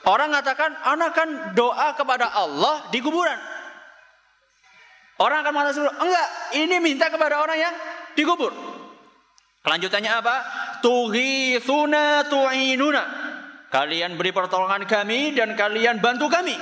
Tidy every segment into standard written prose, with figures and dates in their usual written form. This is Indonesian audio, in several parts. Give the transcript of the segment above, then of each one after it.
Orang mengatakan, anak kan doa kepada Allah di kuburan. Orang akan mengatakan, enggak, ini minta kepada orang yang dikubur. Kelanjutannya apa? Tughithuna tu'inuna. Kalian beri pertolongan kami dan kalian bantu kami.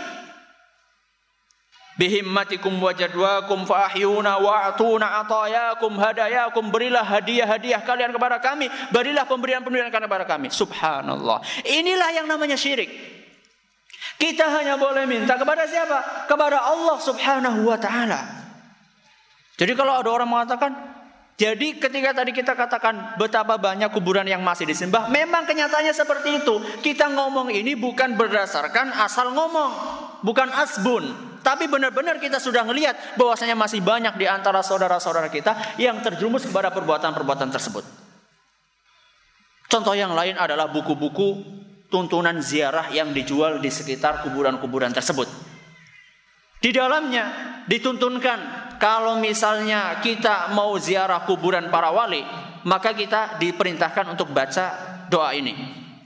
Bihimmatikum wajadwakum fa'ahyuna wa'atuna atayakum hadayakum. Berilah hadiah-hadiah kalian kepada kami. Berilah pemberian-pemberian kalian kepada kami. Subhanallah. Inilah yang namanya syirik. Kita hanya boleh minta kepada siapa? Kepada Allah subhanahu wa ta'ala. Jadi kalau ada orang mengatakan, jadi ketika tadi kita katakan betapa banyak kuburan yang masih disembah, memang kenyataannya seperti itu. Kita ngomong ini bukan berdasarkan asal ngomong, bukan asbun, tapi benar-benar kita sudah melihat bahwasanya masih banyak di antara saudara-saudara kita yang terjerumus kepada perbuatan-perbuatan tersebut. Contoh yang lain adalah buku-buku tuntunan ziarah yang dijual di sekitar kuburan-kuburan tersebut. Di dalamnya dituntunkan kalau misalnya kita mau ziarah kuburan para wali, maka kita diperintahkan untuk baca doa ini.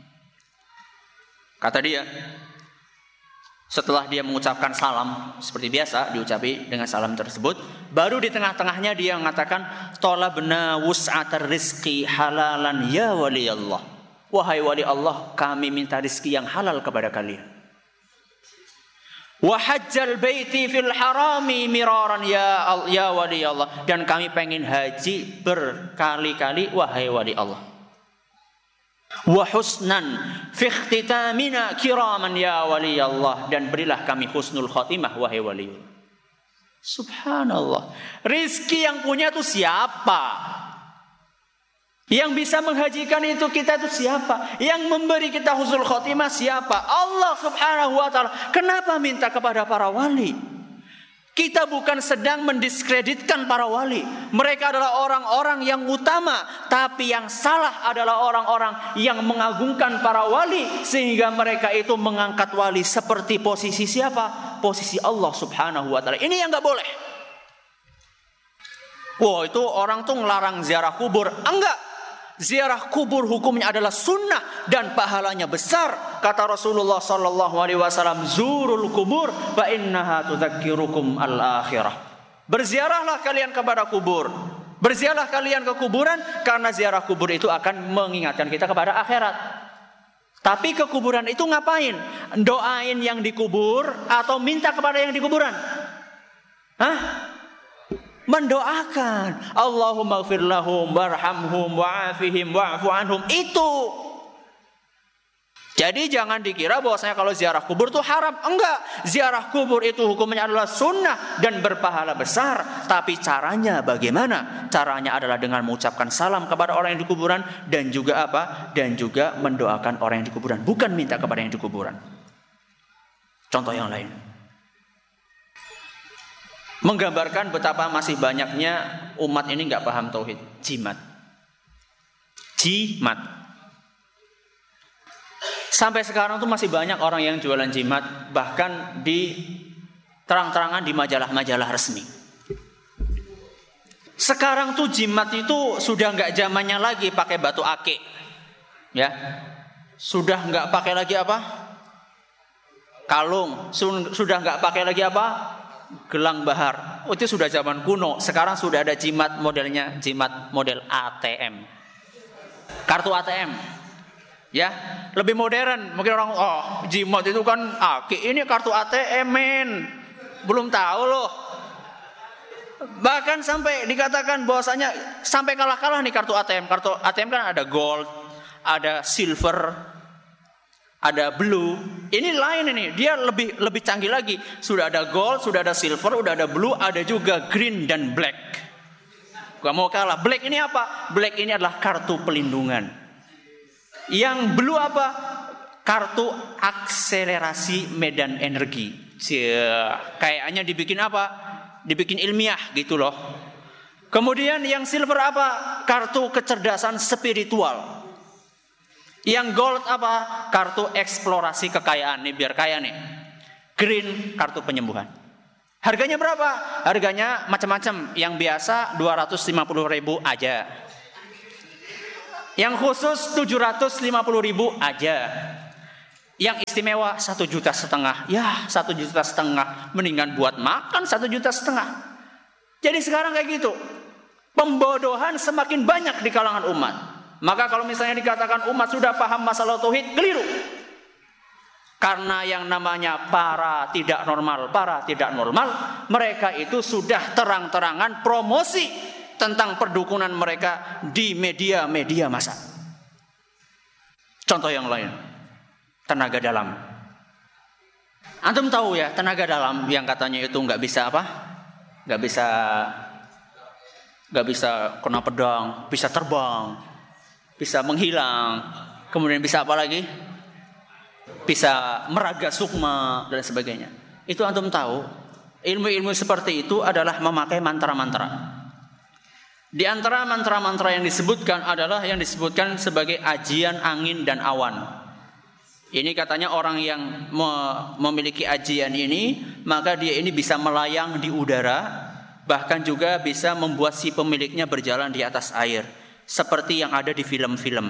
Kata dia, setelah dia mengucapkan salam seperti biasa diucapi dengan salam tersebut, baru di tengah-tengahnya dia mengatakan, talabna wus'atar rizqi halalan ya wali Allah. Wahai wali Allah, kami minta rizki yang halal kepada kalian. Wa hajjal baiti fil harami miraran ya wali Allah, dan kami pengen haji berkali-kali wahai wali Allah. Wa husnan fi ikhtitamina kiraman ya wali Allah, dan berilah kami husnul khotimah wahai wali Allah. Subhanallah. Rizki yang punya itu siapa? Yang bisa menghajikan itu kita itu siapa? Yang memberi kita husnul khotimah siapa? Allah subhanahu wa ta'ala. Kenapa minta kepada para wali? Kita bukan sedang mendiskreditkan para wali. Mereka adalah orang-orang yang utama. Tapi yang salah adalah orang-orang yang mengagungkan para wali. Sehingga mereka itu mengangkat wali seperti posisi siapa? Posisi Allah subhanahu wa ta'ala. Ini yang gak boleh. Wah, itu orang tuh ngelarang ziarah kubur. Enggak. Ziarah kubur hukumnya adalah sunnah dan pahalanya besar. Kata Rasulullah sallallahu alaihi wasallam, zurul kubur fa innaha tudzakirukum al-akhirah. Berziarahlah kalian kepada kubur. Berziarahlah kalian ke kuburan, karena ziarah kubur itu akan mengingatkan kita kepada akhirat. Tapi ke kuburan itu ngapain? Doain yang dikubur atau minta kepada yang dikuburan? Hah? Mendoakan, Allahumma ighfir lahum warhamhum wa'afihim wa'fu anhum. Itu. Jadi jangan dikira bahwasanya kalau ziarah kubur itu haram. Enggak. Ziarah kubur itu hukumnya adalah sunnah dan berpahala besar. Tapi caranya bagaimana? Caranya adalah dengan mengucapkan salam kepada orang yang di kuburan, dan juga apa? Dan juga mendoakan orang yang di kuburan, bukan minta kepada yang di kuburan. Contoh yang lain menggambarkan betapa masih banyaknya umat ini nggak paham tauhid. Jimat. Sampai sekarang tuh masih banyak orang yang jualan jimat, bahkan di terang-terangan di majalah-majalah resmi. Sekarang tuh jimat itu sudah nggak zamannya lagi pakai batu akik, ya. Sudah nggak pakai lagi apa? Kalung. Sudah nggak pakai lagi apa? Gelang bahar. Itu sudah zaman kuno. Sekarang sudah ada jimat modelnya, jimat model ATM, kartu ATM, ya, lebih modern. Mungkin orang, jimat itu kan ini kartu ATM, men. Belum tahu loh. Bahkan sampai dikatakan bahwasanya sampai kalah-kalah nih kartu ATM. Kartu ATM kan ada gold, ada silver, ada blue. Ini lain ini, dia lebih canggih lagi. Sudah ada gold, sudah ada silver, sudah ada blue, ada juga green dan black. Gak mau kalah. Black ini apa? Black ini adalah kartu pelindungan. Yang blue apa? Kartu akselerasi medan energi. Kayaknya dibikin apa? Dibikin ilmiah gitu loh. Kemudian yang silver apa? Kartu kecerdasan spiritual. Yang gold apa? Kartu eksplorasi kekayaan. Nih biar kaya nih. Green, kartu penyembuhan. Harganya berapa? Harganya macam-macam. Yang biasa 250.000 aja. Yang khusus 750.000 aja. Yang istimewa 1,5 juta. Ya 1,5 juta. Mendingan buat makan 1,5 juta. Jadi sekarang kayak gitu. Pembodohan semakin banyak di kalangan umat. Maka kalau misalnya dikatakan umat sudah paham masalah tauhid, keliru. Karena yang namanya para tidak normal, mereka itu sudah terang-terangan promosi tentang perdukunan mereka di media-media massa. Contoh yang lain, tenaga dalam. Antum tahu ya, tenaga dalam yang katanya itu nggak bisa apa? Nggak bisa kena pedang, bisa terbang, bisa menghilang, kemudian bisa apa lagi? Bisa meraga sukma dan sebagainya. Itu antum tahu, ilmu-ilmu seperti itu adalah memakai mantra-mantra. Di antara mantra-mantra yang disebutkan adalah yang disebutkan sebagai ajian angin dan awan. Ini katanya orang yang memiliki ajian ini, maka dia ini bisa melayang di udara, bahkan juga bisa membuat si pemiliknya berjalan di atas air, seperti yang ada di film-film.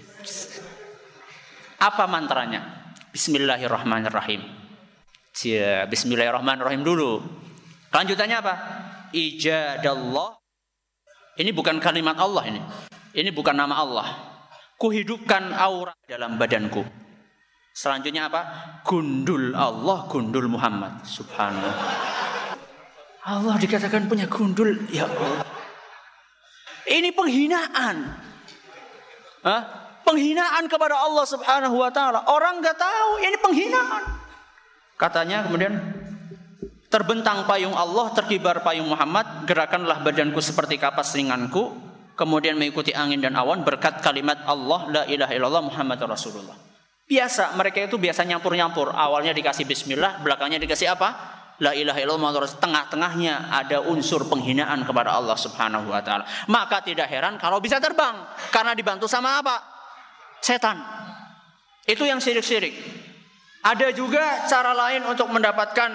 Apa mantranya? Bismillahirrahmanirrahim. Bismillahirrahmanirrahim dulu. Kelanjutannya apa? Ijadallah. Ini bukan kalimat Allah ini. Ini bukan nama Allah. Kuhidupkan aura dalam badanku. Selanjutnya apa? Gundul Allah, gundul Muhammad. Subhanallah. Allah dikatakan punya gundul. Ya Allah. Ini penghinaan. Hah? Penghinaan kepada Allah Subhanahu wa taala. Orang enggak tahu, ini penghinaan. Katanya kemudian, terbentang payung Allah, terkibar payung Muhammad, gerakanlah badanku seperti kapas ringanku, kemudian mengikuti angin dan awan berkat kalimat Allah la ilaha illallah Muhammadur Rasulullah. Biasa, mereka itu biasa nyampur-nyampur. Awalnya dikasih bismillah, belakangnya dikasih apa? La ilaha illallah Muhammadur Rasulullah. Tengah-tengahnya ada unsur penghinaan kepada Allah Subhanahu wa taala. Maka tidak heran kalau bisa terbang, karena dibantu sama apa? Setan. Itu yang syirik-syirik. Ada juga cara lain untuk mendapatkan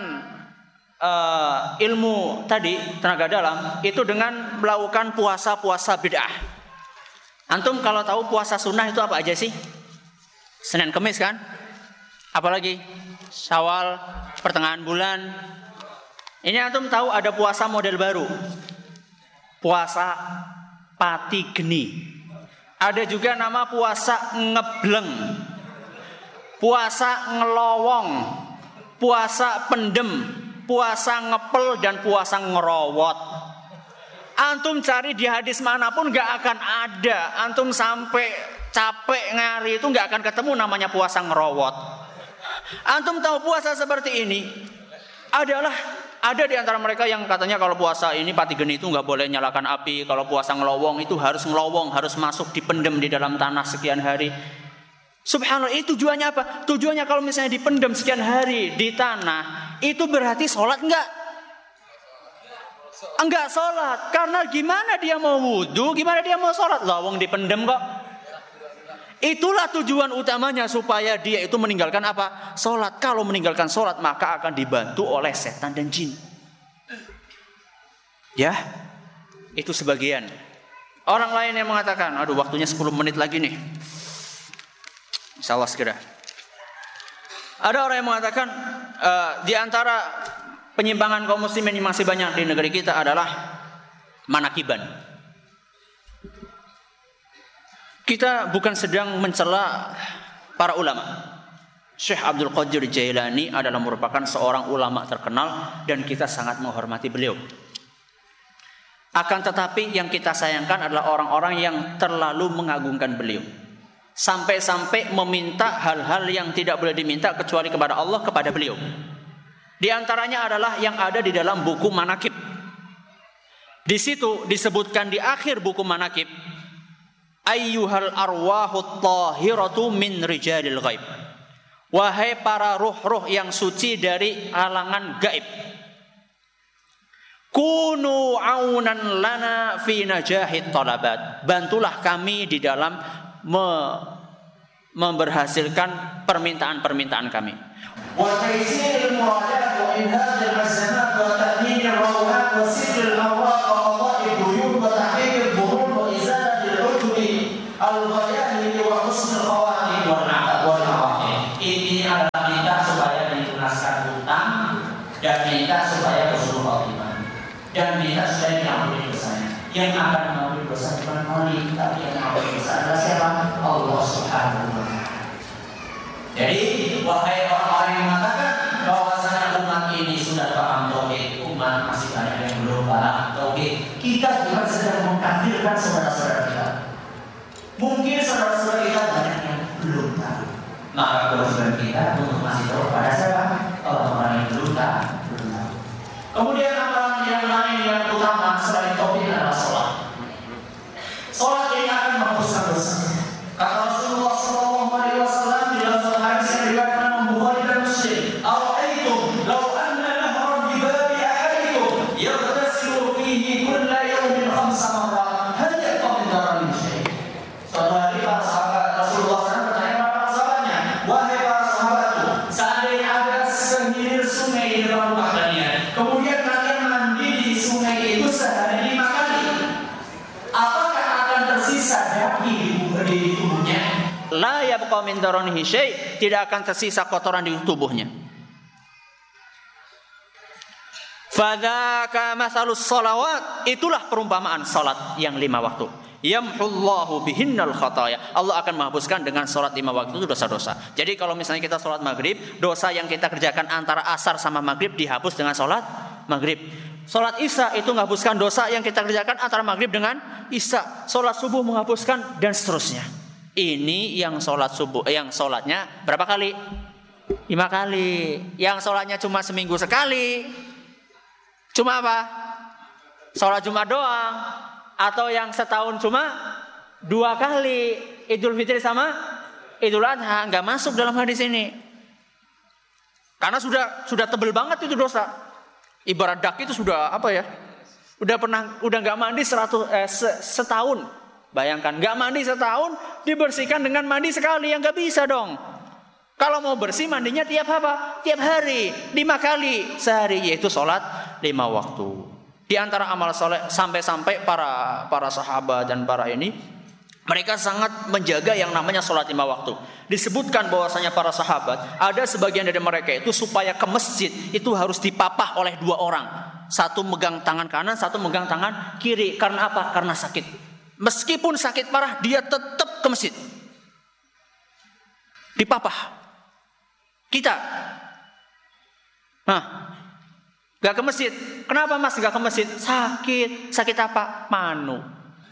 ilmu tadi, tenaga dalam, itu dengan melakukan puasa-puasa bid'ah. Antum kalau tahu puasa sunnah itu apa aja sih? Senin Kemis kan? Apalagi? Syawal, pertengahan bulan. Ini antum tahu ada puasa model baru. Puasa pati geni. Ada juga nama puasa ngebleng, puasa ngelowong, puasa pendem, puasa ngepel, dan puasa ngerowot. Antum cari di hadis manapun gak akan ada. Antum sampai capek ngari itu gak akan ketemu namanya puasa ngerowot. Antum tahu puasa seperti ini adalah ada di antara mereka yang katanya kalau puasa ini pati geni itu nggak boleh nyalakan api. Kalau puasa ngelowong itu harus ngelowong, harus masuk dipendem di dalam tanah sekian hari. Subhanallah, itu tujuannya apa? Tujuannya kalau misalnya dipendem sekian hari di tanah, itu berarti sholat enggak? Enggak sholat. Karena gimana dia mau wudhu, gimana dia mau sholat? Lawong dipendem kok. Itulah tujuan utamanya, supaya dia itu meninggalkan apa? Sholat. Kalau meninggalkan sholat, maka akan dibantu oleh setan dan jin. Ya, itu sebagian. Orang lain yang mengatakan, aduh waktunya 10 menit lagi nih, insyaallah segera. Ada orang yang mengatakan di antara penyimpangan kaum muslimin yang masih banyak di negeri kita adalah manakiban. Kita bukan sedang mencela para ulama. Syekh Abdul Qadir Jailani adalah merupakan seorang ulama terkenal dan kita sangat menghormati beliau. Akan tetapi yang kita sayangkan adalah orang-orang yang terlalu mengagungkan beliau. Sampai-sampai meminta hal-hal yang tidak boleh diminta kecuali kepada Allah, kepada beliau. Di antaranya adalah yang ada di dalam buku manakib. Di situ disebutkan di akhir buku manakib, ayyuhal arwahut tahiratu min rijalil ghaib. Wahai para ruh-ruh yang suci dari alangan gaib, kunu aunan lana fi najahit talabat. Bantulah kami di dalam memberhasilkan permintaan-permintaan kami. Wa taysiril muradat wa inhadil azzamat wa ta'minir rawhat wa sirril awraq wa qada'id duyun wa tahqiqil burun wa izalatil ujbi al-ghayani wa husnul khawatim wal aqab. Intinya minta supaya dilunaskan utang, dan minta supaya husnul khotimah, dan minta supaya diampuni dosanya. Yang akan mengampuni dosa bukan Malik, tapi yang mengampuni dosa adalah siapa? Allah Subhanahu wa Ta'ala. Jadi, wahai orang-orang yang mengatakan bahwasanya umat ini sudah paham tauhid, umat masih banyak yang belum paham tauhid, kita juga sedang mengkafirkan saudara-saudara kita. Mungkin saudara-saudara kita banyak yang belum tahu. Maka kewajiban kita untuk masih tahu pada siapa? Orang-orang yang belum tahu. Kemudian amalan yang lain yang utama selain tauhid adalah sholat. Sholat ini akan menghapuskan dosa. Kata Rasulullah SAW di dalam suatu hadis yang diriwayatkan Imam Bukhari dan Muslim, "Ara'aitum law anna nahran bi babi ahadikum yaghtasilu fihi kulla yawmin 5 marrat, hal yaqam min darari syai'." Suatu hari para sahabat Rasulullah SAW bertanya kepada para sahabatnya, "Wahai para sahabatku, seandainya ada sehilir sungai di depan rumah kalian, kemudian kalian mandi di sungai itu sehari 5 kali, apakah akan tersisa daging di tubuhnya?" La yabqa min daranihi syai', tidak akan tersisa kotoran di tubuhnya. Fadzaka masalus shalawat, itulah perumpamaan salat yang 5 waktu. Yamhullahu bihinnal khataya, Allah akan menghapuskan dengan salat 5 waktu itu dosa-dosa. Jadi kalau misalnya kita salat maghrib, dosa yang kita kerjakan antara asar sama maghrib dihapus dengan salat maghrib. Salat isya itu menghapuskan dosa yang kita kerjakan antara maghrib dengan isya. Salat subuh menghapuskan, dan seterusnya. Ini yang salat subuh, yang salatnya berapa kali? 5 kali. Yang salatnya cuma seminggu sekali, cuma apa? Salat Jumat doang. Atau yang setahun cuma 2 kali, Idul Fitri sama Idul Adha, nggak masuk dalam hadis ini. Karena sudah tebel banget itu dosa. Ibarat dak itu sudah apa ya? Udah nggak mandi setahun. Bayangkan nggak mandi setahun dibersihkan dengan mandi sekali, yang nggak bisa dong. Kalau mau bersih mandinya tiap apa? Tiap hari, 5 kali sehari, yaitu sholat 5 waktu. Di antara amal soleh sampai-sampai para sahabat dan para ini, mereka sangat menjaga yang namanya sholat 5 waktu. Disebutkan bahwasanya para sahabat, ada sebagian dari mereka itu supaya ke masjid itu harus dipapah oleh 2 orang. Satu megang tangan kanan, satu megang tangan kiri. Karena apa? Karena sakit. Meskipun sakit parah, dia tetap ke masjid. Dipapah. Kita, gak ke masjid. Kenapa mas gak ke masjid? Sakit. Sakit apa? Panu.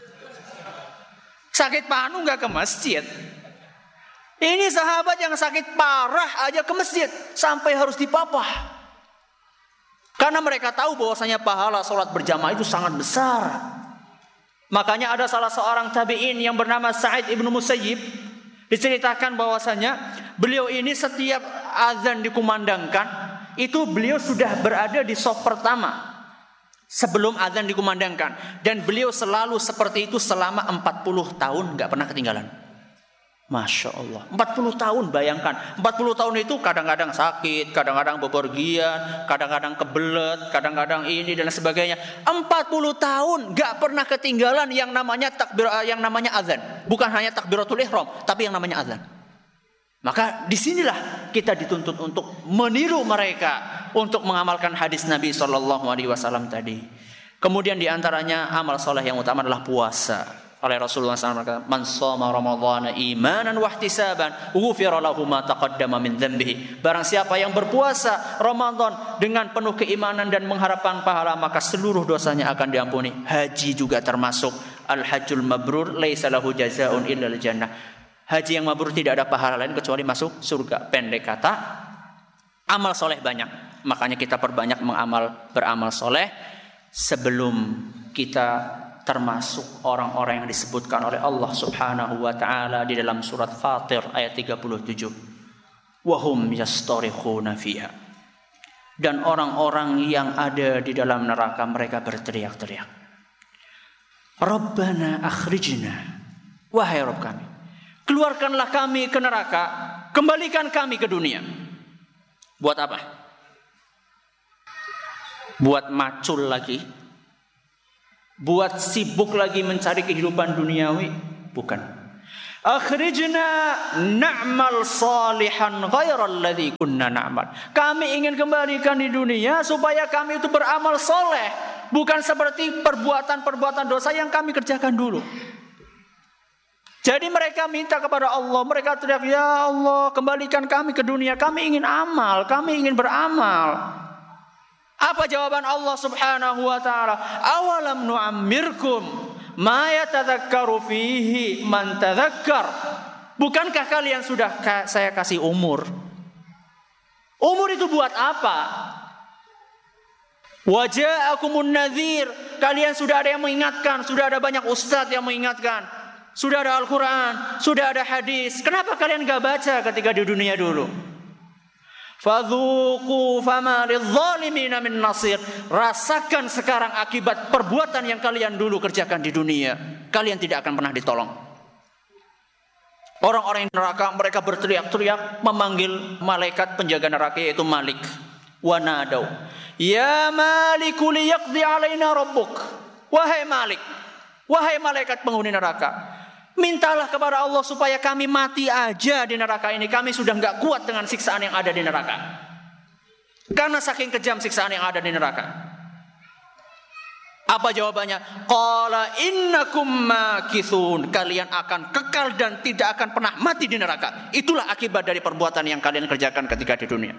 Sakit panu gak ke masjid. Ini sahabat yang sakit parah aja ke masjid, sampai harus dipapah. Karena mereka tahu bahwasanya pahala sholat berjamaah itu sangat besar. Makanya ada salah seorang tabi'in yang bernama Sa'id ibnu Musayyib, diceritakan bahwasanya beliau ini setiap azan dikumandangkan, itu beliau sudah berada di shaf pertama sebelum azan dikumandangkan, dan beliau selalu seperti itu selama 40 tahun, gak pernah ketinggalan. Masya Allah, 40 tahun, bayangkan 40 tahun itu kadang-kadang sakit, kadang-kadang bepergian, kadang-kadang kebelet, kadang-kadang ini dan sebagainya. 40 tahun gak pernah ketinggalan yang namanya takbir, yang namanya azan. Bukan hanya takbiratul ihram, tapi yang namanya azan. Maka disinilah kita dituntut untuk meniru mereka, untuk mengamalkan hadis Nabi SAW tadi. Kemudian diantaranya amal soleh yang utama adalah puasa. Oleh Rasulullah SAW berkata, "Man shoma Ramadhana imanan wa ihtisaban, ghufira lahu ma taqaddama min dhanbihi." Barang siapa yang berpuasa Ramadan dengan penuh keimanan dan mengharapkan pahala, maka seluruh dosanya akan diampuni. Haji juga termasuk. Al-hajjul mabrur laisa lahu jazaa'un illa al-jannah. Haji yang mabrur tidak ada pahala lain kecuali masuk surga. Pendek kata, amal soleh banyak. Makanya kita perbanyak beramal soleh sebelum kita termasuk orang-orang yang disebutkan oleh Allah Subhanahu wa taala di dalam surat Fatir ayat 37. Wahum yastarikhuna fiha. Dan orang-orang yang ada di dalam neraka mereka berteriak-teriak. Rabbana akhrijna. Wahai Rabb kami, keluarkanlah kami ke neraka, kembalikan kami ke dunia. Buat apa? Buat macul lagi? Buat sibuk lagi mencari kehidupan duniawi? Bukan. Akhrijna na'mal salihan ghairal ladzi kunna na'mal. Kami ingin kembalikan di dunia supaya kami itu beramal soleh, bukan seperti perbuatan-perbuatan dosa yang kami kerjakan dulu. Jadi mereka minta kepada Allah, mereka teriak, ya Allah kembalikan kami ke dunia, kami ingin amal, kami ingin beramal. Apa jawaban Allah subhanahu wa ta'ala? Awalam nu'ammirkum ma yatadzakkaru fihi man tadzakkar. Bukankah kalian sudah saya kasih umur? Umur itu buat apa? Waja'akumun nadhir. Kalian sudah ada yang mengingatkan, sudah ada banyak ustadz yang mengingatkan, sudah ada Al-Quran, sudah ada hadis. Kenapa kalian gak baca ketika di dunia dulu? Fadzuqu fama lidzalimina min nasir. Rasakan sekarang akibat perbuatan yang kalian dulu kerjakan di dunia. Kalian tidak akan pernah ditolong. Orang-orang yang neraka, mereka berteriak-teriak memanggil malaikat penjaga neraka, yaitu Malik. Wa nadau, ya Maliku liyaqdi alaina rabbuk. Wahai Malik, wahai malaikat penghuni neraka, mintalah kepada Allah supaya kami mati aja di neraka ini. Kami sudah gak kuat dengan siksaan yang ada di neraka. Karena saking kejam siksaan yang ada di neraka. Apa jawabannya? Qala innakum makithun. Kalian akan kekal dan tidak akan pernah mati di neraka. Itulah akibat dari perbuatan yang kalian kerjakan ketika di dunia.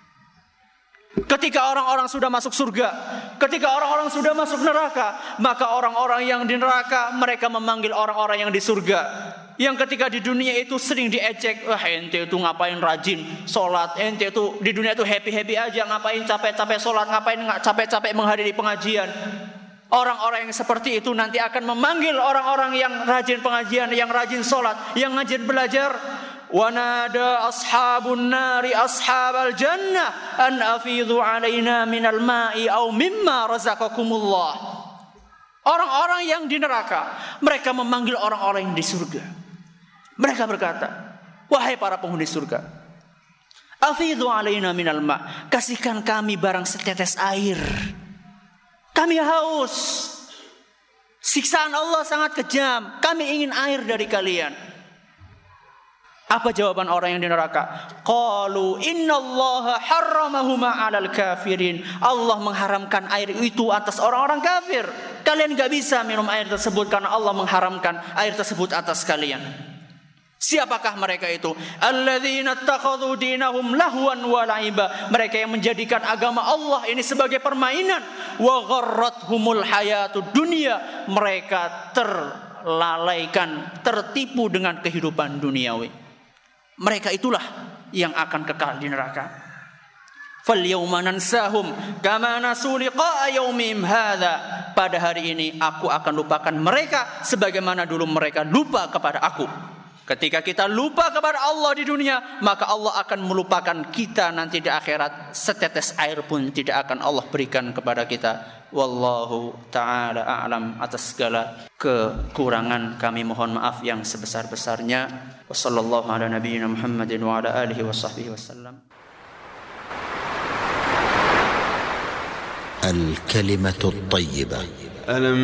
Ketika orang-orang sudah masuk surga, ketika orang-orang sudah masuk neraka, maka orang-orang yang di neraka mereka memanggil orang-orang yang di surga, yang ketika di dunia itu sering diejek. Wah, ente itu ngapain rajin sholat, ente itu di dunia itu happy-happy aja, ngapain capek-capek sholat, ngapain nggak capek-capek menghadiri pengajian. Orang-orang yang seperti itu nanti akan memanggil orang-orang yang rajin pengajian, yang rajin sholat, yang rajin belajar. Wanada ashabun nari ashabal jannah an afidhu alaina minal ma'i aw mimma razaqakumullah. Orang-orang yang di neraka, mereka memanggil orang-orang yang di surga. Mereka berkata, wahai para penghuni surga, afidhu alaina minal ma', kasihkan kami barang setetes air. Kami haus. Siksaan Allah sangat kejam. Kami ingin air dari kalian. Apa jawaban orang yang di neraka? Qalu innallaha harramahuma 'alal kafirin. Allah mengharamkan air itu atas orang-orang kafir. Kalian enggak bisa minum air tersebut karena Allah mengharamkan air tersebut atas kalian. Siapakah mereka itu? Alladzina ittakhadhu dinahum lahwan wa la'iba. Mereka yang menjadikan agama Allah ini sebagai permainan. Wa gharrathumul hayatud dunya. Mereka terlalaikan, tertipu dengan kehidupan duniawi. Mereka itulah yang akan kekal di neraka. Falyawma nansahum kama nasu liqa'a yaumihim hadza. Pada hari ini aku akan lupakan mereka sebagaimana dulu mereka lupa kepada aku. Ketika kita lupa kepada Allah di dunia, maka Allah akan melupakan kita nanti di akhirat. Setetes air pun tidak akan Allah berikan kepada kita. Wallahu ta'ala a'lam. Atas segala kekurangan kami mohon maaf yang sebesar-besarnya. Wassallallahu ala nabiyyina Muhammadin wa ala alihi wa sahbihi wasallam. Al-kalimatu at-tayyibah.